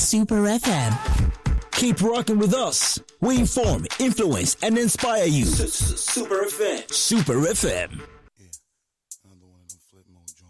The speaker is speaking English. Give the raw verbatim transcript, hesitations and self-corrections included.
Super F M. Keep rocking with us. We inform, influence, and inspire you. Super F M. Super F M.